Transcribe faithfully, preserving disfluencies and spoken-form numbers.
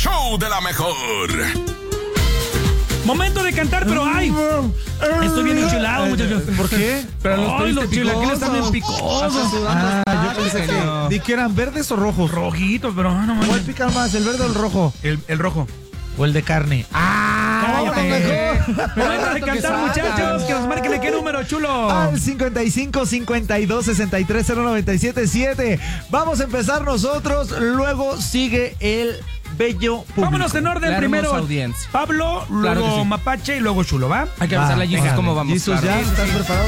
show de la mejor. Momento de cantar, pero ay, estoy bien enchilado, muchachos. ¿Por qué? Pero los, ay, los chilaquiles están bien picosos. Ah, yo pensé que di que eran verdes o rojos. Rojitos, pero no mames. ¿Cuál pica más, el verde o el rojo? El, el rojo. O el de carne. ¡Ah! Momento de cantar, muchachos, que nos marquen qué número, chulo. Al cincuenta y cinco, cincuenta y dos, sesenta y tres, cero noventa y siete, siete. Vamos a empezar nosotros, luego sigue el bello público. Vámonos en orden, La primero audiencia. Pablo, Claro luego que sí. Mapache y luego Chulo, ¿va? Hay que avanzar la Jesus, venga, ¿cómo vamos? Jesus, Claro. ya, ¿estás preparado?